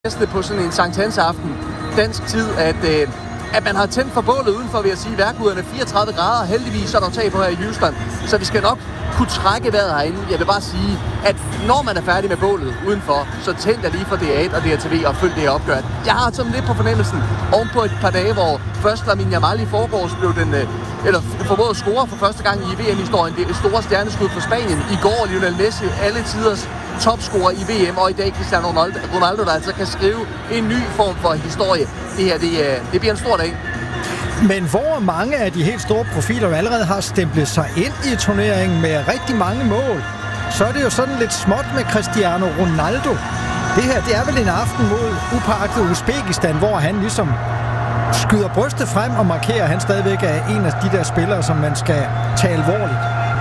på sådan en Sankt Hans aften, dansk tid, at man har tændt for bålet udenfor, vil jeg sige, vejrguderne 34 grader, heldigvis så er der tag på her i Houston, så vi skal nok kunne trække vejret herinde. Jeg vil bare sige, at når man er færdig med bålet udenfor, så tænd dig lige for DR1 og DRTV og følg det her opgør. Jeg har sådan lidt på fornemmelsen ovenpå et par dage, hvor først Lamine Yamal i forgårs blev formåede at score for første gang i VM-historien. Det er et store stjerneskud for Spanien. I går Lionel Messi, alle tiders topscorer i VM, og i dag Cristiano Ronaldo, der altså kan skrive en ny form for historie. Det her, det bliver en stor dag. Men hvor mange af de helt store profiler allerede har stemplet sig ind i turneringen med rigtig mange mål, så er det jo sådan lidt småt med Cristiano Ronaldo. Det her, det er vel en aften mod upåagtet Uzbekistan, hvor han ligesom skyder brystet frem og markerer, at han stadigvæk er en af de der spillere, som man skal tage alvorligt.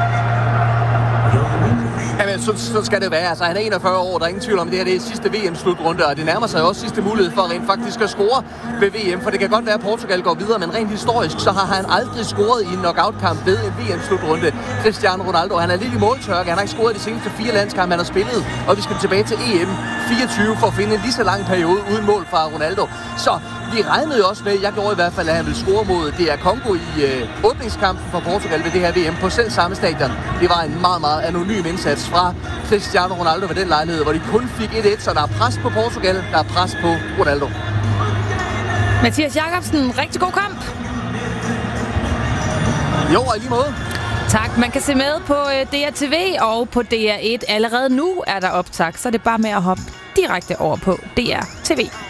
Jamen, så skal det være. Altså, han er 41 år, der er ingen tvivl om, det her det er sidste VM-slutrunde, og det nærmer sig også sidste mulighed for rent faktisk at score ved VM, for det kan godt være, at Portugal går videre, men rent historisk, så har han aldrig scoret i en knockout-kamp ved en VM-slutrunde. Cristiano Ronaldo, han er lidt i måltørke, han har ikke scoret de seneste 4 landskampe, han har spillet, og vi skal tilbage til EM 24 for at finde en lige så lang periode uden mål fra Ronaldo. Så vi regnede jo også med, jeg gjorde i hvert fald, at han ville score mod DR Congo i åbningskampen for Portugal ved det her VM på selv samme stadion. Det var en meget, meget anonym indsats fra Cristiano Ronaldo ved den lejlighed, hvor de kun fik 1-1, så der er pres på Portugal, der er pres på Ronaldo. Mathias Jakobsen, rigtig god kamp. Jo, og i lige måde. Tak. Man kan se med på DRTV og på DR1. Allerede nu er der optag, så det er bare med at hoppe direkte over på DRTV.